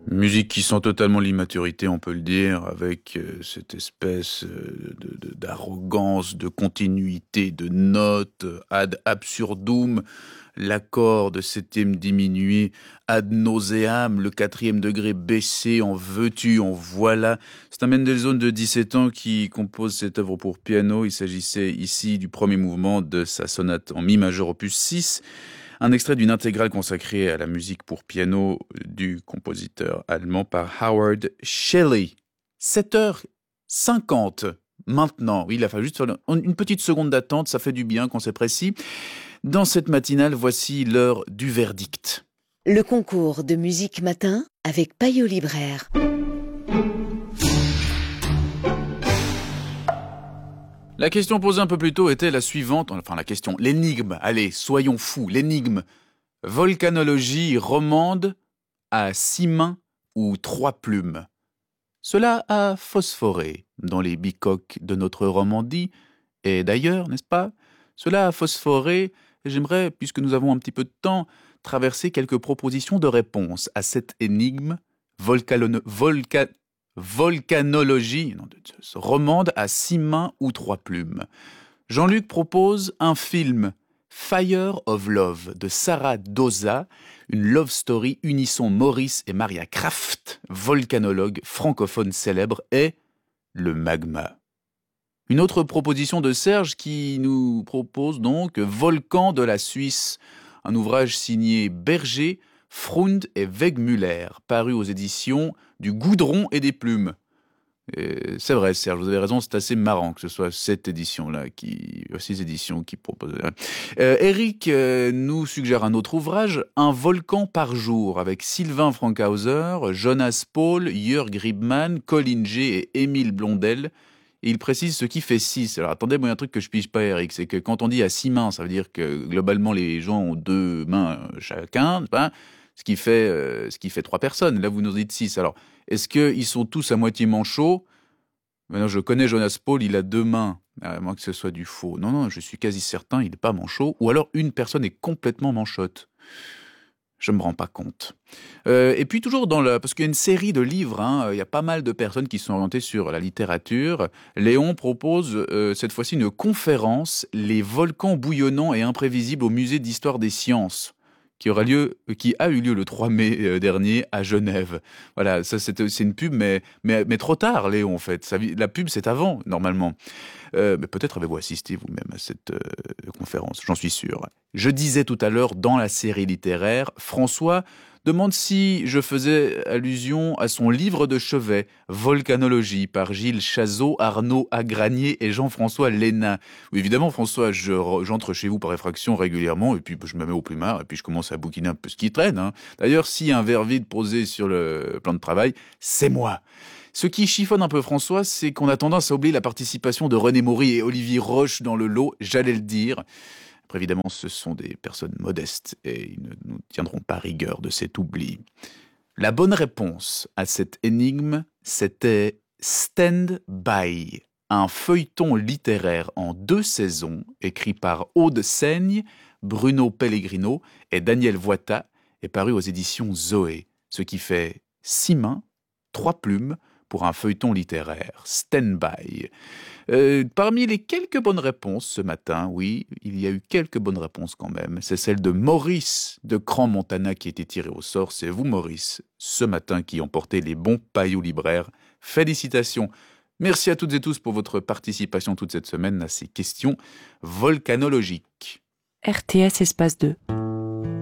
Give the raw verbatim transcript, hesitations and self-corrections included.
Musique qui sent totalement l'immaturité, on peut le dire, avec euh, cette espèce euh, de, de- d'arrogance, de continuité, de notes, euh, ad absurdum, l'accord de septième diminué, ad nauseam, le quatrième degré baissé, en veux-tu, en voilà. C'est un Mendelssohn de dix-sept ans qui compose cette œuvre pour piano. Il s'agissait ici du premier mouvement de sa sonate en mi majeur opus six. Un extrait d'une intégrale consacrée à la musique pour piano du compositeur allemand par Howard Shelley. sept heures cinquante maintenant. Oui, il a fallu juste faire une petite seconde d'attente, ça fait du bien quand c'est précis. Dans cette matinale, voici l'heure du verdict. Le concours de musique matin avec Payot Libraire. La question posée un peu plus tôt était la suivante, enfin la question, l'énigme, allez, soyons fous, l'énigme. Volcanologie romande à six mains ou trois plumes. Cela a phosphoré dans les bicoques de notre Romandie, et d'ailleurs, n'est-ce pas? Cela a phosphoré, et j'aimerais, puisque nous avons un petit peu de temps, traverser quelques propositions de réponse à cette énigme volcano- volca- volcanologie non, de Zeus, romande à six mains ou trois plumes. Jean-Luc propose un film, Fire of Love, de Sarah Doza, une love story unissant Maurice et Maria Kraft, volcanologues francophones célèbres, et le magma. Une autre proposition de Serge qui nous propose donc Volcan de la Suisse, un ouvrage signé Berger, Freund et Wegmüller, paru aux éditions du Goudron et des Plumes. Et c'est vrai, Serge, vous avez raison, c'est assez marrant que ce soit cette édition-là, qui, ces éditions qui proposent. Euh, Eric euh, nous suggère un autre ouvrage, Un volcan par jour, avec Sylvain Frankhauser, Jonas Paul, Jörg Riebmann, Colin G et Émile Blondel. Et il précise ce qui fait six. Alors attendez, moi, il y a un truc que je pige pas, Eric, c'est que quand on dit à six mains, ça veut dire que globalement les gens ont deux mains chacun, hein, ce qui fait euh, ce qui fait trois personnes. Là, vous nous dites six. Alors, est-ce qu'ils sont tous à moitié manchots? Maintenant, je connais Jonas Paul, il a deux mains, à moins que ce soit du faux. Non, non, je suis quasi certain, il n'est pas manchot. Ou alors, une personne est complètement manchotte. Je me rends pas compte. Euh, et puis toujours dans le, parce qu'il y a une série de livres, hein, il y a pas mal de personnes qui sont orientées sur la littérature. Léon propose euh, cette fois-ci une conférence, Les volcans bouillonnants et imprévisibles au musée d'histoire des sciences, qui aura lieu, qui a eu lieu le trois mai euh, dernier à Genève. Voilà, ça c'est, c'est une pub, mais, mais, mais trop tard, Léon, en fait. Ça, la pub, c'est avant, normalement. Euh, mais peut-être avez-vous assisté vous-même à cette euh, conférence, j'en suis sûr. Je disais tout à l'heure, dans la série littéraire, François demande si je faisais allusion à son livre de chevet, Volcanologie, par Gilles Chazot, Arnaud Agranier et Jean-François Léna. Oui, évidemment, François, je, j'entre chez vous par effraction régulièrement, et puis je me mets au plumard, et puis je commence à bouquiner un peu ce qui traîne. Hein. D'ailleurs, s'il y a un verre vide posé sur le plan de travail, c'est moi. Ce qui chiffonne un peu François, c'est qu'on a tendance à oublier la participation de René Maury et Olivier Roche dans le lot, j'allais le dire. Après, évidemment, ce sont des personnes modestes et ils ne nous tiendront pas rigueur de cet oubli. La bonne réponse à cette énigme, c'était Stand By, un feuilleton littéraire en deux saisons, écrit par Aude Seigne, Bruno Pellegrino et Daniel Voita, est paru aux éditions Zoé, ce qui fait six mains, trois plumes, pour un feuilleton littéraire, Stand-by. Euh, parmi les quelques bonnes réponses ce matin, oui, il y a eu quelques bonnes réponses quand même. C'est celle de Maurice de Cran-Montana qui a été tirée au sort. C'est vous, Maurice, ce matin qui emportez les bons paillots libraires. Félicitations. Merci à toutes et tous pour votre participation toute cette semaine à ces questions volcanologiques. R T S espace deux.